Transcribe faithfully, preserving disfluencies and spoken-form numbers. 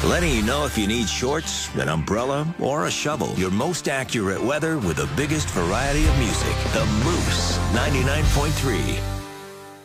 Letting you know if you need shorts, an umbrella, or a shovel. Your most accurate weather with the biggest variety of music. The Moose ninety-nine point three.